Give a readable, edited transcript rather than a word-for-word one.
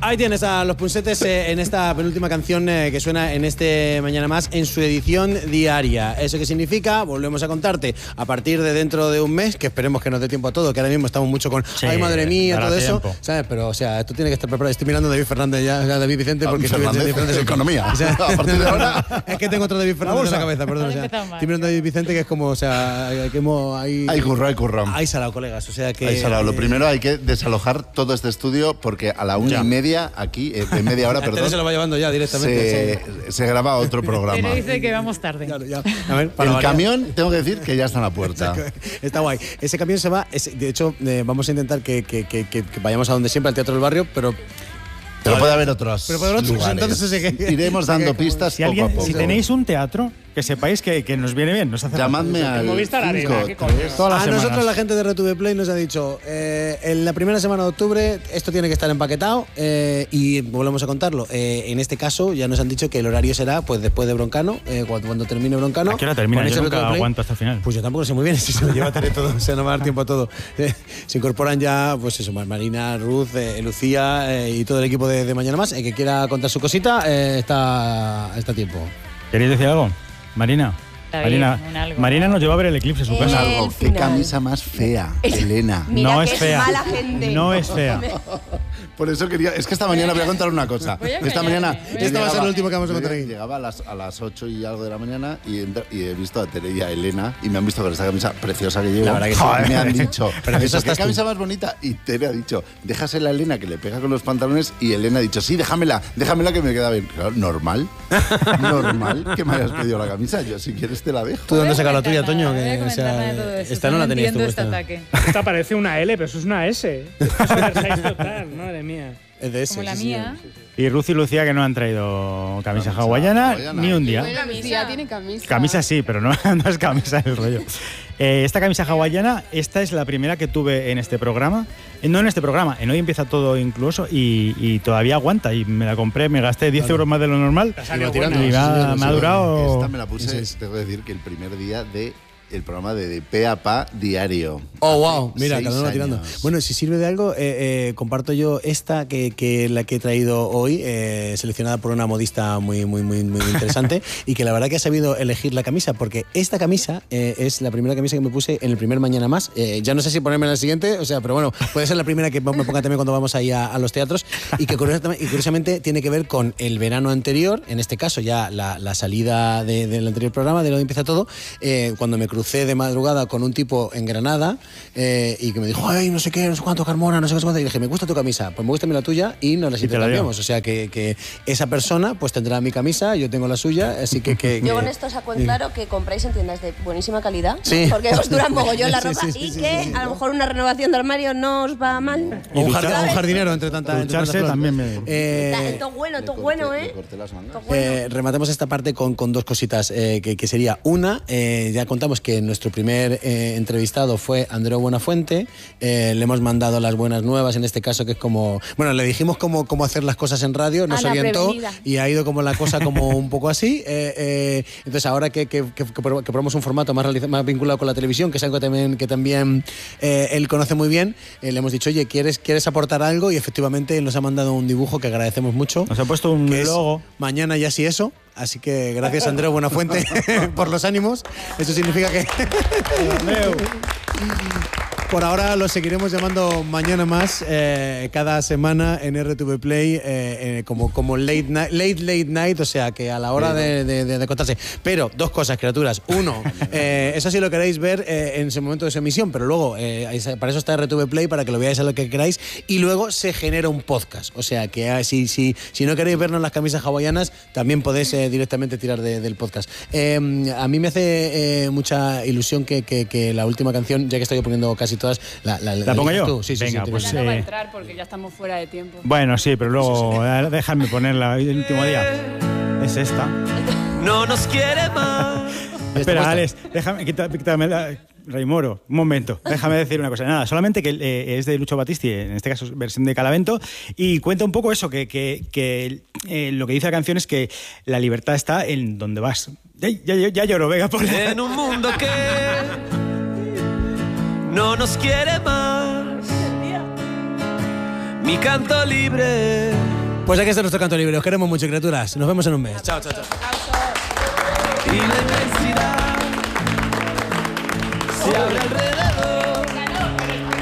Ahí tienes a Los Punsetes en esta penúltima canción que suena en este Mañana Más en su edición diaria. ¿Eso qué significa? Volvemos a contarte a partir de dentro de un mes, que esperemos que nos dé tiempo a todo, que ahora mismo estamos mucho con ay madre mía, todo eso, ¿sabes? Pero o sea, esto tiene que estar preparado. Estoy mirando a David Fernández ya, David Vicente, porque Fernández, economía. O sea, a partir de ahora es que tengo otro David Fernández en la cabeza, perdón. O sea, estoy mirando a David Vicente, que es como, o sea, que hemos ahí currado. Hay salado, colegas, o sea que hay salado. Lo primero hay que desalojar todo este estudio porque a la 1:30 aquí, en media hora, perdón. Se lo va llevando ya directamente. Se graba otro programa. Pero dice que vamos tarde. Claro, ya. A ver, el camión, tengo que decir que ya está en la puerta. Está guay. Ese camión se va. De hecho, vamos a intentar que vayamos a donde siempre, al Teatro del Barrio, pero puede haber otros lugares. Entonces, iremos dando pistas poco a poco. Si tenéis un teatro, que sepáis que nos viene bien. Nos hace llamadme al Movistar Arena. A nosotros la gente de RTV Play nos ha dicho en la primera semana de octubre esto tiene que estar empaquetado y volvemos a contarlo. En este caso ya nos han dicho que el horario será pues después de Broncano, cuando termine Broncano. ¿A qué hora termina? Yo nunca aguanto hasta el final. Pues yo tampoco sé muy bien si se lo lleva a tener todo, o sea, no va a dar tiempo a todo. Se incorporan ya, pues eso, Marina, Ruth, Lucía y todo el equipo de Mañana Más. El que quiera contar su cosita está a tiempo. ¿Queréis decir algo? Marina nos lleva a ver el eclipse en su casa. Algo. Qué camisa más fea, Elena. Mira no que es fea. Mala gente. No es fea. Por eso quería. Es que esta mañana voy a contar una cosa. Esta mañana. Esta va a ser lo último que vamos a contar aquí. Llegaba a las 8 y algo de la mañana y he visto a Tere y a Elena y me han visto con esta camisa preciosa que llevo. La verdad que sí. Me han dicho, pero eso ¿qué camisa más bonita? Y Tere ha dicho, déjasela a Elena que le pega con los pantalones. Y Elena ha dicho, sí, déjamela que me queda bien. Claro, normal que me hayas pedido la camisa. Yo, si quieres, te la dejo. ¿Tú dónde sacas la tuya, Toño? O sea, esta no la tenías tú. Esta parece una L, pero eso es una S. Es oversize total, madre mía. Es de ese. Como la mía. Y Ruth y Lucía que no han traído camisa hawaiana ni un día. Bueno, Lucía tiene camisa. Camisa sí, pero no es camisa el rollo. Esta camisa hawaiana, esta es la primera que tuve en este programa. No en este programa, en Hoy Empieza Todo incluso, y todavía aguanta. Y me la compré, me gasté 10 euros más de lo normal. Y me ha durado. Esta me la puse, tengo que decir que el primer día el programa de Pe a Pa diario. Oh, wow, mira, cada uno va tirando. años. Bueno, si sirve de algo, comparto yo esta que la que he traído hoy, seleccionada por una modista muy interesante y que la verdad que ha sabido elegir la camisa, porque esta camisa es la primera camisa que me puse en el primer Mañana Más. Ya no sé si ponerme en la siguiente, o sea, pero bueno, puede ser la primera que me ponga también cuando vamos ahí a los teatros y que curiosamente tiene que ver con el verano anterior, en este caso ya la salida del anterior programa, de Hoy Empieza Todo, cuando me crucé de madrugada con un tipo en Granada y que me dijo, ay, no sé qué, no sé cuánto, Carmona, no sé cuánto, y dije, me gusta tu camisa, pues me gusta la tuya y nos las intercambiamos, o sea que esa persona pues tendrá mi camisa, yo tengo la suya, así que yo con esto saco en claro que compráis en tiendas de buenísima calidad, sí, porque os dura mogollón la ropa sí, y que a lo mejor una renovación de armario no os va mal. O un jardinero entre tantas. Ducharse también Todo bueno, ¿eh? Rematemos esta parte con dos cositas que sería una, ya contamos que nuestro primer entrevistado fue Andreu Buenafuente, le hemos mandado las buenas nuevas, en este caso que es como, bueno, le dijimos cómo hacer las cosas en radio, nos orientó prevenida. Y ha ido como la cosa como un poco así, entonces ahora que probamos un formato más vinculado con la televisión, que es algo que también él conoce muy bien, le hemos dicho, oye, ¿quieres aportar algo? Y efectivamente él nos ha mandado un dibujo que agradecemos mucho. Nos ha puesto un logo. Mañana ya sí eso. Así que gracias, Andreu Buenafuente, por los ánimos. Eso significa que por ahora lo seguiremos llamando Mañana Más cada semana en RTV Play como late night, o sea que a la hora de contarse. Pero dos cosas, criaturas. Uno, eso sí lo queréis ver en ese momento de su emisión, pero luego para eso está RTV Play, para que lo veáis a lo que queráis, y luego se genera un podcast. O sea que si no queréis vernos las camisas hawaianas, también podéis directamente tirar del podcast. A mí me hace mucha ilusión que la última canción, ya que estoy poniendo casi todas, ¿La pongo yo? Tú? Sí, venga, pues ya no va a entrar porque ya estamos fuera de tiempo. Bueno, sí, pero luego déjame ponerla el último día. Es esta. No nos quiere más. Espera, Alex, quítame Raimoro, un momento, déjame decir una cosa. Nada, solamente que es de Lucho Battisti, en este caso versión de Calavento, y cuenta un poco eso, que lo que dice la canción es que la libertad está en donde vas. Ya lloro, venga, ponle. En un mundo que no nos quiere más, mi canto libre. Pues aquí está nuestro canto libre. Os queremos mucho, criaturas. Nos vemos en un mes. Chao, chao, chao. Y la inmensidad se abre alrededor.